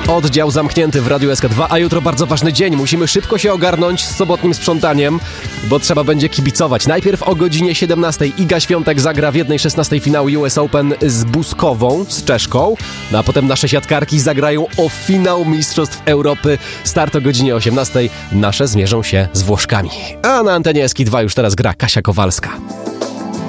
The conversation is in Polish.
Oddział zamknięty w Radiu SK2, a jutro bardzo ważny dzień. Musimy szybko się ogarnąć z sobotnim sprzątaniem, bo trzeba będzie kibicować. Najpierw o godzinie 17 Iga Świątek zagra w 1/16 finału US Open z Buskową, z Czeszką. No a potem nasze siatkarki zagrają o finał Mistrzostw Europy. Start o godzinie 18. Nasze zmierzą się z Włoszkami. A na antenie SK2 już teraz gra Kasia Kowalska.